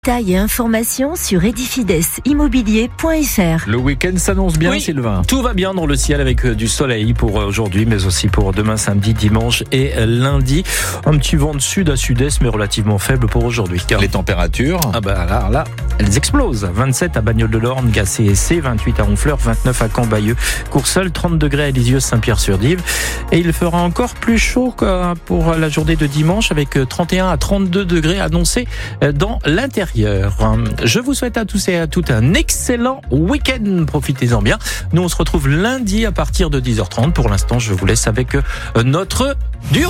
Détails et informations sur edifidesimmobilier.fr. Le week-end s'annonce bien, Oui. Sylvain. Tout va bien dans le ciel avec du soleil pour aujourd'hui, mais aussi pour demain, samedi, dimanche et lundi. Un petit vent de sud à sud-est, mais relativement faible pour aujourd'hui. Les températures? Là, elles explosent. 27 à Bagnoles-de-l'Orne, Gacé et C, 28 à Honfleur, 29 à Cambayeux, Courseulles, 30 degrés à Lisieux, Saint-Pierre-sur-Dive. Et il fera encore plus chaud pour la journée de dimanche avec 31 à 32 degrés annoncés dans l'intérieur. Je vous souhaite à tous et à toutes un excellent week-end. Profitez-en bien. Nous, on se retrouve lundi à partir de 10h30. Pour l'instant, je vous laisse avec notre duo.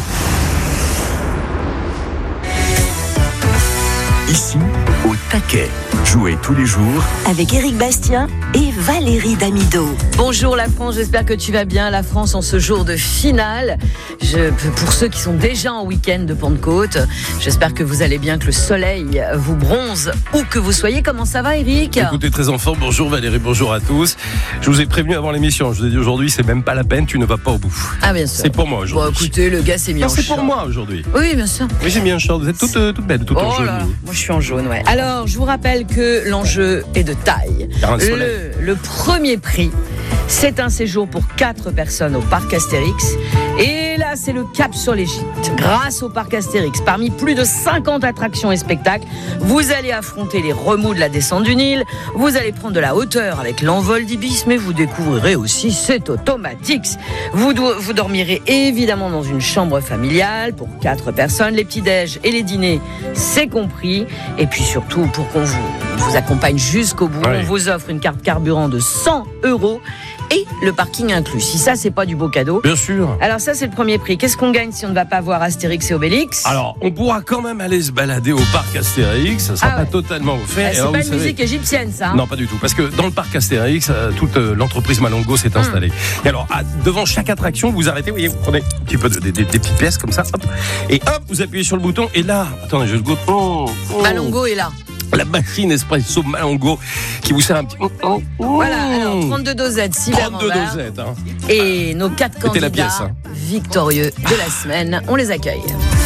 Ici, au taquet. Jouez tous les jours Avec Éric Bastien et Valérie Damido. Bonjour la France, j'espère que tu vas bien. La France en ce jour de finale. Pour ceux qui sont déjà en week-end de Pentecôte, j'espère que vous allez bien, que le soleil vous bronze où que vous soyez. Comment ça va, Éric ? Écoutez, très en forme. Bonjour Valérie, bonjour à tous. Je vous ai prévenu avant l'émission. Je vous ai dit aujourd'hui, c'est même pas la peine, tu ne vas pas au bout. Ah, bien sûr. C'est pour moi Bon, aujourd'hui. écoutez, le gars s'est mis Non, en c'est short. pour moi aujourd'hui. Oui, bien sûr. Oui, j'ai mis un short. Vous êtes toute belle, toute en Oh jaune. là, moi je suis en jaune, ouais. Alors, je vous rappelle que l'enjeu est de taille. Car un soleil. Le premier prix, c'est un séjour pour 4 personnes au parc Astérix. Et là, c'est le cap sur l'Égypte. Grâce au parc Astérix, parmi plus de 50 attractions et spectacles, vous allez affronter les remous de la descente du Nil, vous allez prendre de la hauteur avec l'envol d'Ibis, mais vous découvrirez aussi cet Automatix. Vous dormirez évidemment dans une chambre familiale pour 4 personnes. Les petits-déj et les dîners, c'est compris. Et puis surtout, pour qu'on vous accompagne jusqu'au bout, Ouais. on vous offre une carte carburant de 100 € et le parking inclus. Si ça, c'est pas du beau cadeau. Bien sûr. Alors ça, c'est le premier prix. Qu'est-ce qu'on gagne si on ne va pas voir Astérix et Obélix ? Alors, on pourra quand même aller se balader au parc Astérix. Ça sera Ah pas ouais. totalement offert. C'est Et alors, pas vous une savez- musique égyptienne, ça. Hein ? Non, pas du tout. Parce que dans le parc Astérix, toute l'entreprise Malongo s'est installée. Et alors, devant chaque attraction, vous arrêtez, vous voyez, vous prenez un petit peu des petites pièces comme ça, hop, et hop, vous appuyez sur le bouton. Et là, attendez, je goûte. Malongo est là. La machine espresso Malongo qui vous sert un petit. Voilà, alors 32 dosettes, 6 verres en 32 verre. dosettes. Hein. Et nos 4 Mettez la candidats pièce, hein. victorieux de la semaine, on les accueille.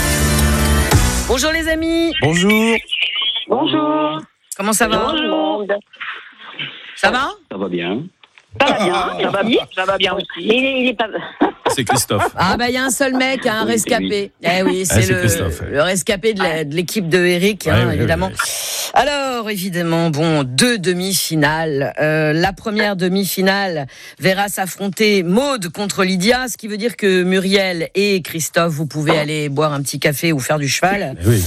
Bonjour les amis, Bonjour. Bonjour. comment ça va ? Bonjour. Ça va ? Ça va bien. Ça va bien, ça va bien aussi. Il est pas... C'est Christophe. Ah bah il y a un seul mec, un Oui, rescapé. Eh oui, c'est c'est Christophe, ouais. le rescapé de l'équipe de Eric, Ouais, ouais, évidemment. ouais. Alors évidemment, bon, 2 demi-finales. La première demi-finale verra s'affronter Maude contre Lydia, ce qui veut dire que Muriel et Christophe, vous pouvez aller boire un petit café ou faire du cheval. Oui.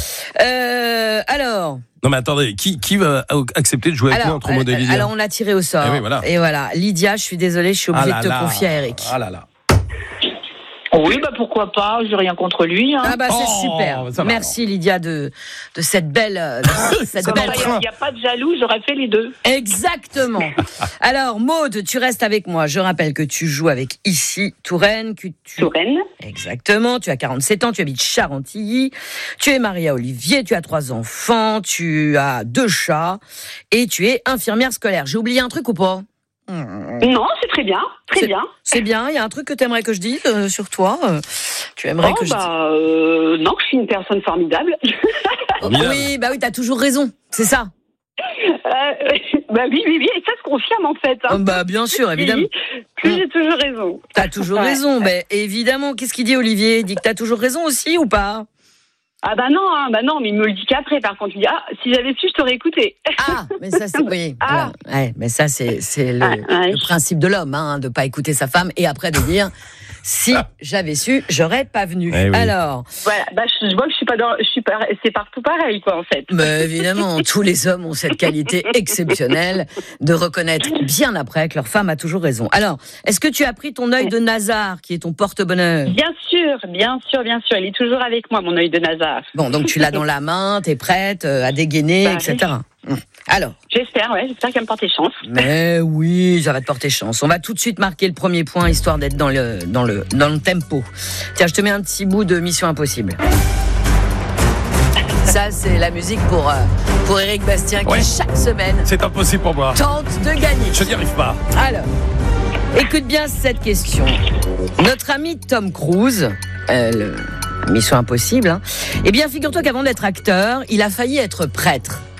Alors. Non mais attendez, qui va accepter de jouer avec nous entre Maud et Lydia? Alors on l'a tiré au sort. Eh oui, voilà. Et voilà, Lydia, je suis désolée, je suis obligée de te confier à Eric. Ah là là. Oui, bah pourquoi pas, j'ai rien contre lui. Hein. Ah bah c'est Oh, super. ça va Merci Lydia de cette belle cette Ça va belle. être Il n'y a pas de jaloux, j'aurais fait les deux. Exactement. Alors Maude, tu restes avec moi. Je rappelle que tu joues avec Issy Touraine. Touraine. Exactement. Tu as 47 ans. Tu habites Charentilly. Tu es mariée à Olivier. Tu as 3 enfants. Tu as 2 chats et tu es infirmière scolaire. J'ai oublié un truc ou pas ? Non, c'est très bien, très bien. C'est bien. Il y a un truc que tu aimerais que je dise sur toi. Tu aimerais que je dise. Non, je suis une personne formidable. Oui, bah oui, t'as toujours raison. C'est ça. Bah oui, et ça se confirme en fait. Hein. Bah bien sûr, évidemment. Plus j'ai toujours raison. T'as toujours Ouais. raison. Mais évidemment, qu'est-ce qu'il dit Olivier ? Il dit que t'as toujours raison aussi ou pas ? Ah bah non, mais il me le dit qu'après. Par contre, il dit si j'avais su, je t'aurais écouté. Ah, mais ça c'est oui. Ah. Voilà. Ouais, mais ça c'est Ouais. le principe de l'homme, hein, de pas écouter sa femme et après de dire si j'avais su, j'aurais pas venu. Eh oui. Alors, Voilà, bah je vois que c'est partout pareil quoi en fait. mais évidemment, tous les hommes ont cette qualité exceptionnelle de reconnaître bien après que leur femme a toujours raison. Alors, est-ce que tu as pris ton œil de Nazar, qui est ton porte-bonheur ? Bien sûr, il est toujours avec moi mon œil de Nazar. Bon, donc tu l'as dans la main, t'es prête à dégainer, Bah, etc. Alors, J'espère qu'elle me porte chance. mais oui, ça va te porter chance. On va tout de suite marquer le premier point, histoire d'être dans le tempo. Tiens, je te mets un petit bout de Mission Impossible. Ça, c'est la musique pour Éric Bastien qui, Ouais. chaque semaine, C'est impossible pour moi. tente de gagner. Je n'y arrive pas. Alors, écoute bien cette question. Notre ami Tom Cruise, mission impossible. Hein. Eh bien, figure-toi qu'avant d'être acteur, il a failli être prêtre.